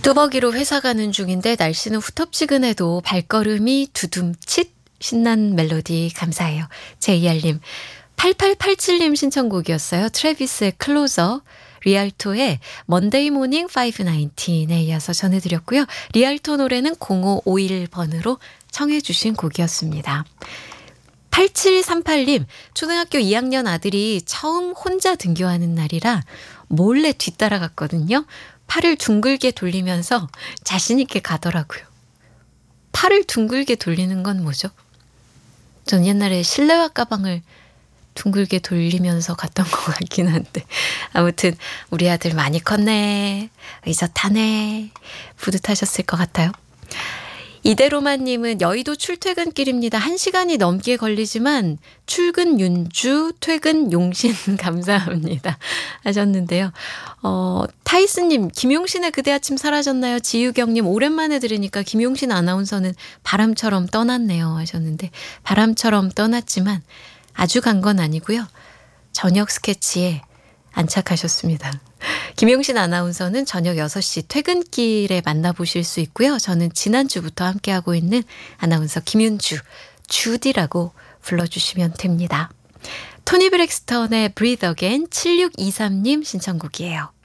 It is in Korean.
뚜벅이로 회사 가는 중인데 날씨는 후텁지근해도 발걸음이 두둠칫 신난 멜로디 감사해요. JR님. 8887님 신청곡이었어요. 트래비스의 클로저, 리알토의 먼데이 모닝 519에 이어서 전해드렸고요. 리알토 노래는 0551번으로 청해 주신 곡이었습니다. 8738님, 초등학교 2학년 아들이 처음 혼자 등교하는 날이라 몰래 뒤따라갔거든요. 팔을 둥글게 돌리면서 자신 있게 가더라고요. 팔을 둥글게 돌리는 건 뭐죠? 전 옛날에 실내화 가방을 둥글게 돌리면서 갔던 것 같긴 한데 아무튼 우리 아들 많이 컸네, 의젓하네, 뿌듯하셨을 것 같아요. 이대로만님은 여의도 출퇴근길입니다. 1시간이 넘게 걸리지만 출근 윤주, 퇴근 용신 감사합니다 하셨는데요. 타이스님, 김용신의 그대 아침 사라졌나요? 지유경님, 오랜만에 들으니까 김용신 아나운서는 바람처럼 떠났네요 하셨는데, 바람처럼 떠났지만 아주 간 건 아니고요. 저녁 스케치에 안착하셨습니다. 김용신 아나운서는 저녁 6시 퇴근길에 만나보실 수 있고요. 저는 지난주부터 함께하고 있는 아나운서 김윤주, 주디라고 불러주시면 됩니다. 토니 브렉스턴의 Breathe Again 7623님 신청곡이에요.